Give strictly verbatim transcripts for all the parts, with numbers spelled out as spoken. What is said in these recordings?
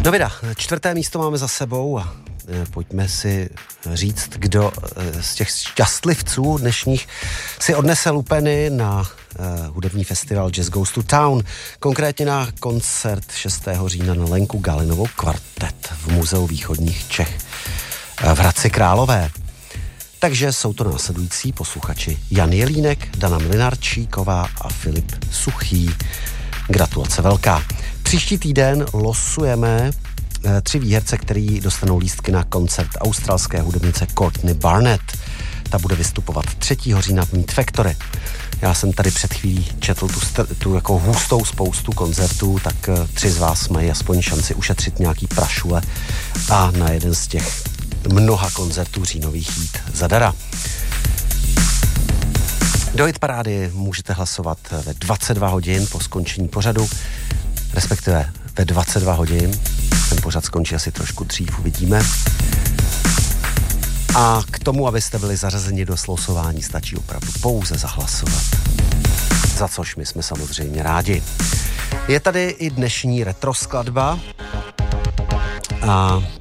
No vida, čtvrté místo máme za sebou a pojďme si říct, kdo z těch šťastlivců dnešních si odnese lupeny na uh, hudební festival Jazz Goes to Town, konkrétně na koncert šestého října na Lenku Galinovou kvartet v Muzeu východních Čech v Hradci Králové. Takže jsou to následující posluchači: Jan Jelínek, Dana Mlinarčíková a Filip Suchý. Gratulace velká. Příští týden losujeme tři výherce, který dostanou lístky na koncert australské hudebnice Courtney Barnett. Ta bude vystupovat třetího října v Meat Factory. Já jsem tady před chvílí četl tu, tu jako hustou spoustu koncertů, tak tři z vás mají aspoň šanci ušetřit nějaký prašule a na jeden z těch mnoha koncertů říjnových jít zadara. Do hitparády můžete hlasovat ve dvacet dva hodin po skončení pořadu, respektive ve dvacet dva hodin. Ten pořad skončí asi trošku dřív, uvidíme. A k tomu, abyste byli zařazeni do slosování, stačí opravdu pouze zahlasovat. Za což my jsme samozřejmě rádi. Je tady i dnešní retro skladba. A,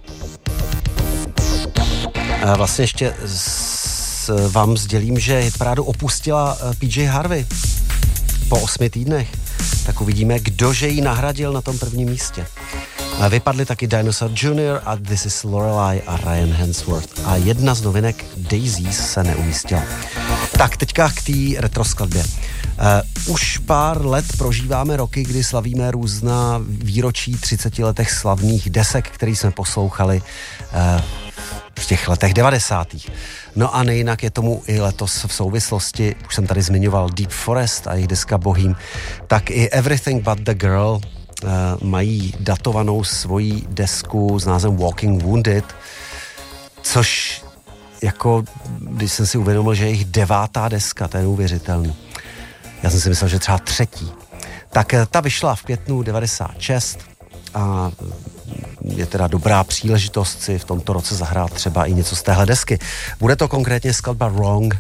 a vlastně ještě s, vám sdělím, že hitparádu opustila P J Harvey po osmi týdnech. Tak uvidíme, kdože ji nahradil na tom prvním místě. Vypadly taky Dinosaur junior a This is Lorelei a Ryan Hemsworth. A jedna z novinek Daisies se neumístila. Tak teďka k té retroskladbě. Uh, už pár let prožíváme roky, kdy slavíme různá výročí třiceti letech slavných desek, který jsme poslouchali uh, v těch letech devadesátých. No a nejinak je tomu i letos v souvislosti, už jsem tady zmiňoval Deep Forest a jejich deska Bohím, tak i Everything But the Girl uh, mají datovanou svoji desku s názvem Walking Wounded, což jako, když jsem si uvědomil, že je jejich devátá deska, to je neuvěřitelný. Já jsem si myslel, že třeba třetí. Tak ta vyšla v květnu devadesát šest a je teda dobrá příležitost si v tomto roce zahrát třeba i něco z téhle desky. Bude to konkrétně skladba Wrong,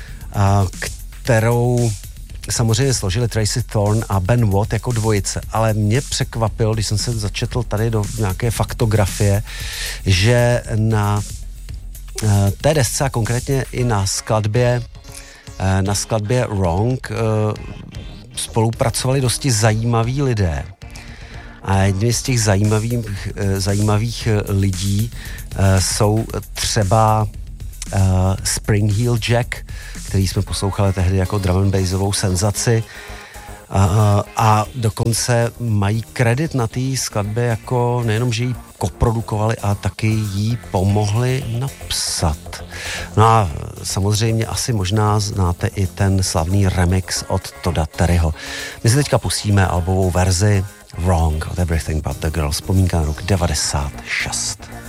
kterou samozřejmě složili Tracy Thorn a Ben Watt jako dvojice, ale mě překvapilo, když jsem se začetl tady do nějaké faktografie, že na té desce a konkrétně i na skladbě na skladbě Wrong spolupracovali dosti zajímaví lidé. A jedním z těch zajímavých, zajímavých lidí jsou třeba Spring Heel Jack, který jsme poslouchali tehdy jako drum and bassovou senzaci. A, a dokonce mají kredit na té skladbě jako nejenom, že ji koprodukovali, ale taky jí pomohli napsat. No a samozřejmě asi možná znáte i ten slavný remix od Todda Terryho. My si teďka pustíme albovou verzi Wrong od Everything But the Girl, vzpomínka na rok devadesát šest.